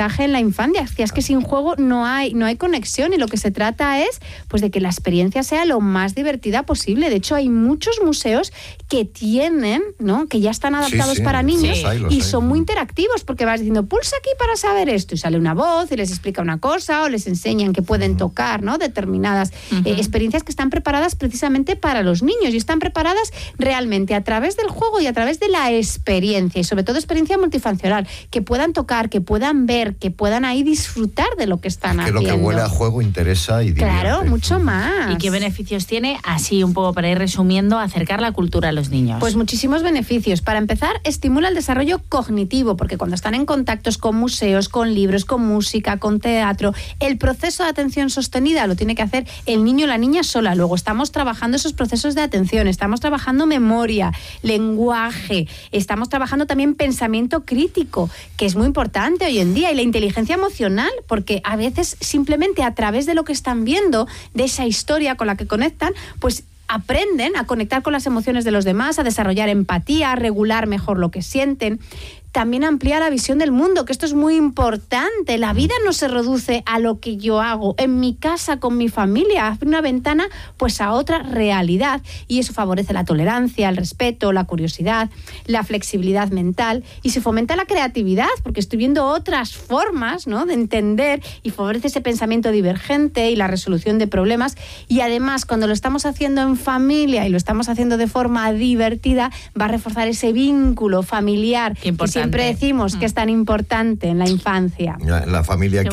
aprendizaje en la infancia. Es que sin juego no hay conexión, y lo que se trata es pues de que la experiencia sea lo más divertida posible. De hecho, hay muchos museos que tienen, ¿no?, que ya están adaptados para niños, y son muy interactivos, porque vas diciendo, pulsa aquí para saber esto, y sale una voz y les explica una cosa, o les enseñan que pueden tocar, ¿no?, determinadas experiencias que están preparadas precisamente para los niños, y están preparadas realmente a través del juego y a través de la experiencia, y sobre todo experiencia multifuncional, que puedan tocar, que puedan ver, que puedan ahí disfrutar de lo que están haciendo. Que lo que huele a juego interesa y divierte. Claro, mucho más. ¿Y qué beneficios tiene, así un poco para ir resumiendo, acercar la cultura a los niños? Pues muchísimos beneficios. Para empezar, estimula el desarrollo cognitivo, porque cuando están en contactos con museos, con libros, con música, con teatro, el proceso de atención sostenida lo tiene que hacer el niño o la niña sola. Luego estamos trabajando esos procesos de atención, estamos trabajando memoria, lenguaje, estamos trabajando también pensamiento crítico, que es muy importante hoy en día, y la inteligencia emocional, porque a veces simplemente a través de lo que están viendo, de esa historia con la que conectan, pues aprenden a conectar con las emociones de los demás, a desarrollar empatía, a regular mejor lo que sienten. También amplía la visión del mundo, que esto es muy importante. La vida no se reduce a lo que yo hago en mi casa con mi familia, abre una ventana pues a otra realidad, y eso favorece la tolerancia, el respeto, la curiosidad, la flexibilidad mental, y se fomenta la creatividad, porque estoy viendo otras formas, ¿no?, de entender, y favorece ese pensamiento divergente y la resolución de problemas. Y además, cuando lo estamos haciendo en familia y lo estamos haciendo de forma divertida, va a reforzar ese vínculo familiar que siempre decimos que es tan importante en la infancia. La familia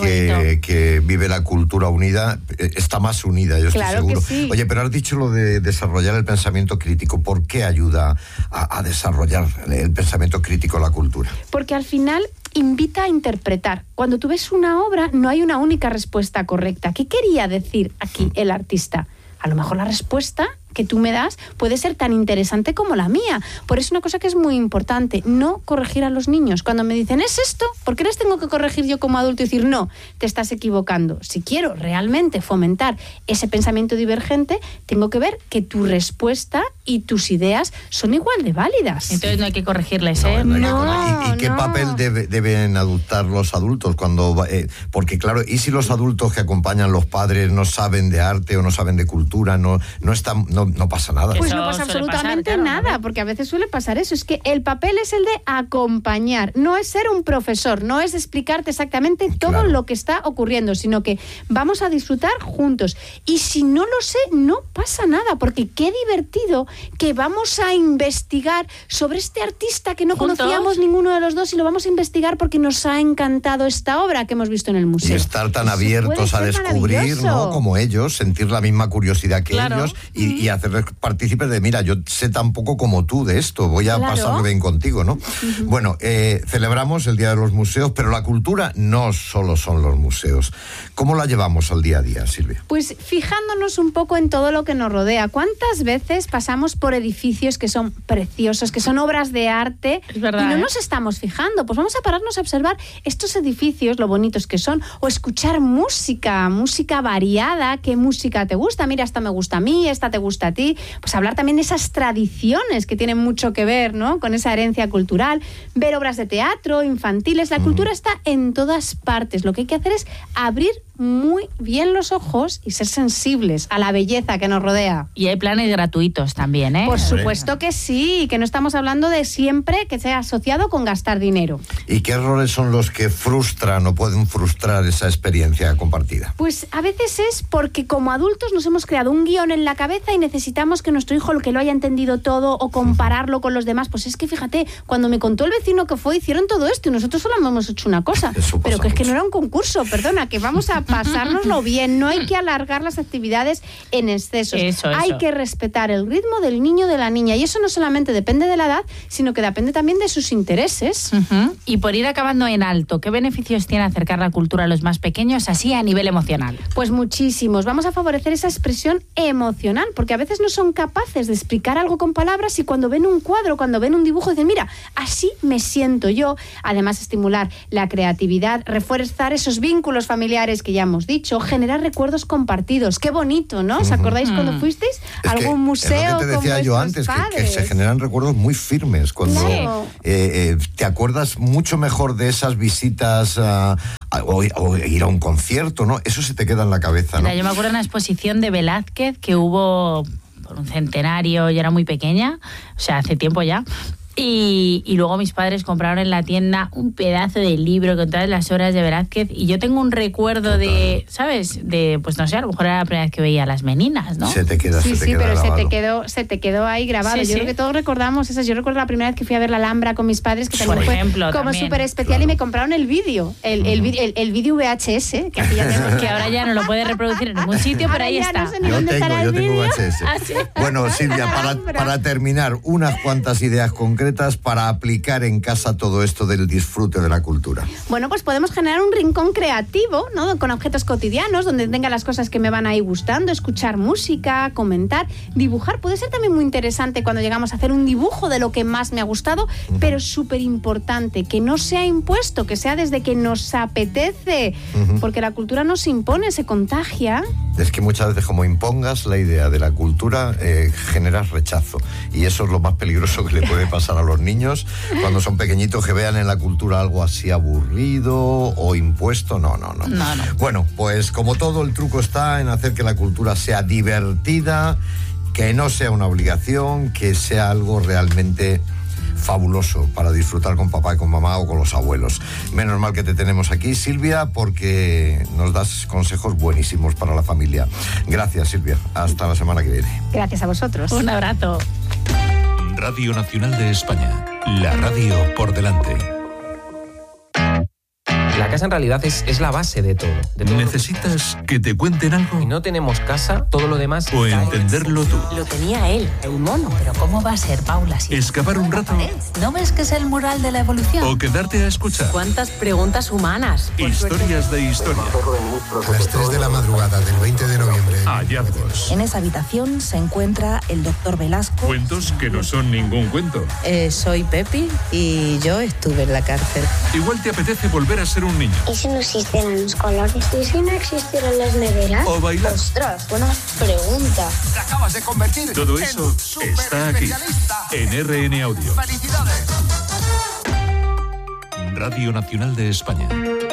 que vive la cultura unida está más unida, yo estoy seguro. Que sí. Oye, pero has dicho lo de desarrollar el pensamiento crítico. ¿Por qué ayuda a desarrollar el pensamiento crítico la cultura? Porque al final invita a interpretar. Cuando tú ves una obra, no hay una única respuesta correcta. ¿Qué quería decir aquí el artista? A lo mejor la respuesta que tú me das puede ser tan interesante como la mía. Por eso una cosa que es muy importante, no corregir a los niños. Cuando me dicen, ¿es esto? ¿Por qué les tengo que corregir yo como adulto y decir, no, te estás equivocando? Si quiero realmente fomentar ese pensamiento divergente, tengo que ver que tu respuesta y tus ideas son igual de válidas. Entonces no hay que corregirles, ¿eh? ¿Y qué papel deben adoptar los adultos cuando porque claro, y si los adultos que acompañan los padres no saben de arte o no saben de cultura, no pasa nada? Pues no pasa absolutamente nada, porque a veces suele pasar eso. Es que el papel es el de acompañar, no es ser un profesor, no es explicarte exactamente todo lo que está ocurriendo, sino que vamos a disfrutar juntos. Y si no lo sé, no pasa nada, porque qué divertido que vamos a investigar sobre este artista que no conocíamos ninguno de los dos, y lo vamos a investigar porque nos ha encantado esta obra que hemos visto en el museo. Y estar tan abiertos a descubrir, ¿no?, como ellos, sentir la misma curiosidad que ellos, y hacerles partícipes de, mira, yo sé tan poco como tú de esto, voy a pasarlo bien contigo, ¿no? Bueno, celebramos el Día de los Museos, pero la cultura no solo son los museos. ¿Cómo la llevamos al día a día, Silvia? Pues fijándonos un poco en todo lo que nos rodea. ¿Cuántas veces pasamos por edificios que son preciosos, que son obras de arte, y no nos estamos fijando? Pues vamos a pararnos a observar estos edificios, lo bonitos que son, o escuchar música variada. ¿Qué música te gusta? Mira, esta me gusta a mí, esta te gusta a ti. Pues hablar también de esas tradiciones que tienen mucho que ver, ¿no?, con esa herencia cultural, ver obras de teatro infantiles. La cultura está en todas partes. Lo que hay que hacer es abrir muy bien los ojos y ser sensibles a la belleza que nos rodea. Y hay planes gratuitos también, ¿eh? Por supuesto que sí, que no estamos hablando de siempre que sea asociado con gastar dinero. ¿Y qué errores son los que frustran o pueden frustrar esa experiencia compartida? Pues a veces es porque como adultos nos hemos creado un guión en la cabeza y necesitamos que nuestro hijo lo haya entendido todo, o compararlo con los demás. Pues es que fíjate, cuando me contó el vecino que fue, hicieron todo esto y nosotros solo hemos hecho una cosa. Pero que es que no era un concurso, perdona, que vamos a pasárnoslo bien, no hay que alargar las actividades en exceso. Hay que respetar el ritmo del niño o de la niña, y eso no solamente depende de la edad, sino que depende también de sus intereses. Y por ir acabando en alto, ¿qué beneficios tiene acercar la cultura a los más pequeños así a nivel emocional? Pues muchísimos. Vamos a favorecer esa expresión emocional, porque a veces no son capaces de explicar algo con palabras, y cuando ven un cuadro, cuando ven un dibujo, dicen, mira, así me siento yo. Además, estimular la creatividad, reforzar esos vínculos familiares que ya hemos dicho, generar recuerdos compartidos. Qué bonito, ¿no? ¿Os acordáis cuando fuisteis a algún museo? Es lo que te decía yo antes, que se generan recuerdos muy firmes. Cuando te acuerdas mucho mejor de esas visitas a o ir a un concierto, ¿no? Eso se te queda en la cabeza, ¿no? Mira, yo me acuerdo de una exposición de Velázquez que hubo por un centenario, yo era muy pequeña, o sea, hace tiempo ya. Y luego mis padres compraron en la tienda un pedazo de libro con todas las obras de Velázquez y yo tengo un recuerdo de, ¿sabes? De, pues no sé, a lo mejor era la primera vez que veía Las Meninas, ¿no? Se te queda, sí, se te queda pero grabado. se te quedó ahí grabado. Sí, yo sí. creo que todos recordamos esas. Yo recuerdo la primera vez que fui a ver la Alhambra con mis padres, que también Por fue ejemplo, como también. súper especial, y me compraron el vídeo, el vídeo VHS, que aquí ya tenemos, Que ahora ya no lo puedes reproducir en ningún sitio, pero Ahora ahí ya está. no sé ni dónde estará Yo el tengo vídeo. VHS. Ah, sí. Bueno, Silvia, para terminar, unas cuantas ideas concretas para aplicar en casa todo esto del disfrute de la cultura. Bueno, pues podemos generar un rincón creativo, ¿no? Con objetos cotidianos, donde tenga las cosas que me van ahí gustando, escuchar música, comentar, dibujar. Puede ser también muy interesante cuando llegamos a hacer un dibujo de lo que más me ha gustado, pero súper importante, que no sea impuesto, que sea desde que nos apetece, porque la cultura no se impone, se contagia. Es que muchas veces, como impongas la idea de la cultura, generas rechazo. Y eso es lo más peligroso que le puede pasar a los niños cuando son pequeñitos, que vean en la cultura algo así aburrido o impuesto. No. Bueno, pues como todo, el truco está en hacer que la cultura sea divertida, que no sea una obligación, que sea algo realmente fabuloso para disfrutar con papá y con mamá o con los abuelos. Menos mal que te tenemos aquí, Silvia, porque nos das consejos buenísimos para la familia. Gracias, Silvia. Hasta la semana que viene. Gracias a vosotros. Un abrazo. Radio Nacional de España. La radio por delante. La casa en realidad es la base de todo. ¿Necesitas que te cuenten algo? Si no tenemos casa, todo lo demás... ¿O entenderlo tú? Lo tenía él, el mono. Pero ¿cómo va a ser, Paula? Si ¿Escapar un rato? ¿No ves que es el mural de la evolución? ¿O quedarte a escuchar? ¿Cuántas preguntas humanas? Historias de historia. A las 3 de la madrugada del 20 de noviembre. Hallazgos. En esa habitación se encuentra el doctor Velasco. Cuentos que no son ningún cuento. Soy Pepi y yo estuve en la cárcel. Igual te apetece volver a ser un niño. ¿Y si no existieran los colores? ¿Y si no existieran las neveras? O bailar. Ostras, buena pregunta. Te acabas de convertir Todo eso está aquí, en RN Audio. ¡Felicidades! Radio Nacional de España.